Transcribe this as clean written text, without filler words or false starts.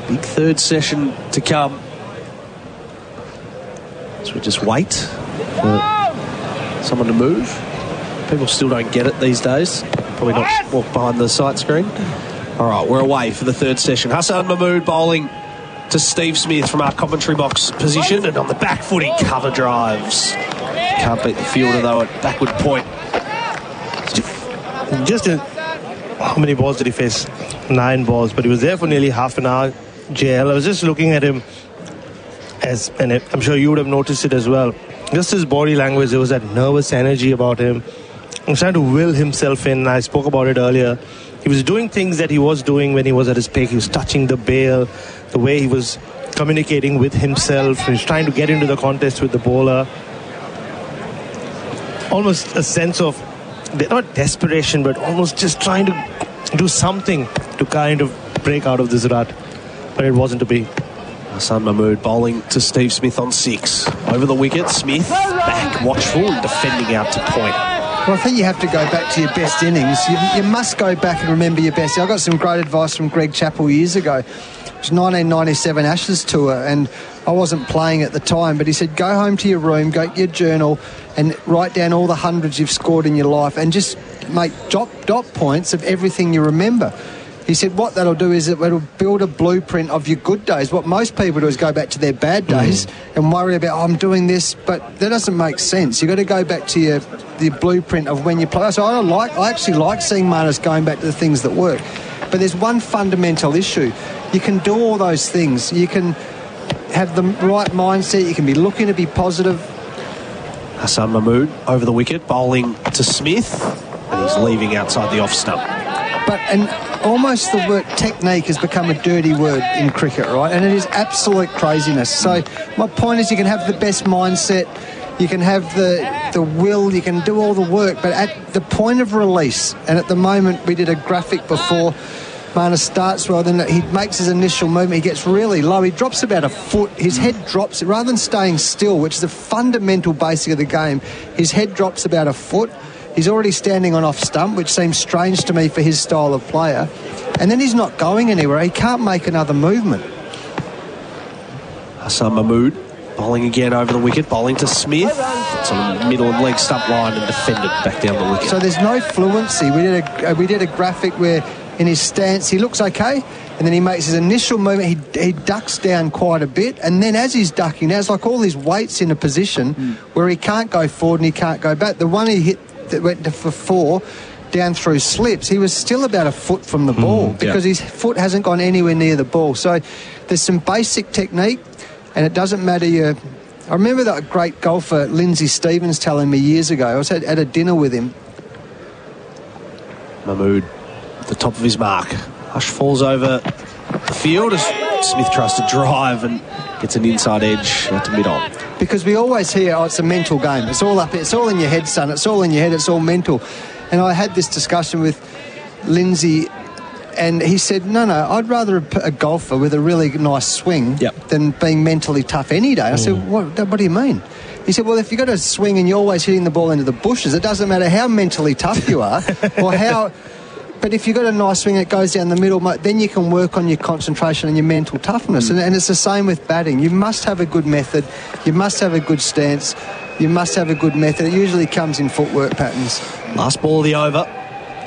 Big third session to come. So we just wait for someone to move. People still don't get it these days. Probably not walk behind the sight screen. All right, we're away for the third session. Hassan Mahmood bowling to Steve Smith from our commentary box position, and on the back foot he cover drives. Can't beat the fielder though at backward point. How many balls did he face? 9 balls, but he was there for nearly half an hour. JL, I was just looking at him, and I'm sure you would have noticed it as well. Just his body language, there was that nervous energy about him. He was trying to will himself in. I spoke about it earlier. He was doing things that he was doing when he was at his peak. He was touching the bail, the way he was communicating with himself. He was trying to get into the contest with the bowler. Almost a sense of, not desperation, but almost just trying to do something to kind of break out of this rut. But it wasn't to be. Hassan Mahmood bowling to Steve Smith on 6. Over the wicket, Smith back, watchful and defending out to point. Well, I think you have to go back to your best innings. You must go back and remember your best. I got some great advice from Greg Chappell years ago. It was 1997 Ashes tour, and I wasn't playing at the time, but he said, go home to your room, go get your journal, and write down all the hundreds you've scored in your life, and just make dot points of everything you remember. He said what that'll do is it'll build a blueprint of your good days. What most people do is go back to their bad days and worry about, I'm doing this, but that doesn't make sense. You've got to go back to the blueprint of when you play. So I actually like seeing Marnus going back to the things that work. But there's one fundamental issue. You can do all those things. You can have the right mindset. You can be looking to be positive. Hassan Mahmood over the wicket, bowling to Smith, and he's leaving outside the off stump. And almost the word technique has become a dirty word in cricket, right? And it is absolute craziness. So my point is, you can have the best mindset, you can have the will, you can do all the work, but at the point of release, and at the moment we did a graphic before, Marnus starts well, then he makes his initial movement, he gets really low, he drops about a foot, his head drops, rather than staying still, which is the fundamental basic of the game, his head drops about a foot. He's already standing on off stump, which seems strange to me for his style of player. And then he's not going anywhere. He can't make another movement. Hassan Mahmood bowling again over the wicket, bowling to Smith. It's on the middle and leg stump line and defended back down the wicket. So there's no fluency. We did a graphic where in his stance he looks okay, and then he makes his initial movement, he ducks down quite a bit, and then as he's ducking, now it's like all his weight's in a position where he can't go forward and he can't go back. The one he hit that went for 4 down through slips, he was still about a foot from the ball because his foot hasn't gone anywhere near the ball. So there's some basic technique, and it doesn't matter I remember that great golfer Lindsay Stevens telling me years ago. I was at a dinner with him. Mahmood at the top of his mark. Hush falls over the field as Smith tries to drive and gets an inside edge out to mid-on. Because we always hear, it's a mental game. It's all up, it's all in your head, son. It's all in your head, it's all mental. And I had this discussion with Lindsay, and he said, no, I'd rather a golfer with a really nice swing than being mentally tough any day. I said, what do you mean? He said, well, if you've got a swing and you're always hitting the ball into the bushes, it doesn't matter how mentally tough you are or how... But if you've got a nice swing that goes down the middle, then you can work on your concentration and your mental toughness. And it's the same with batting. You must have a good method. You must have a good stance. You must have a good method. It usually comes in footwork patterns. Last ball of the over.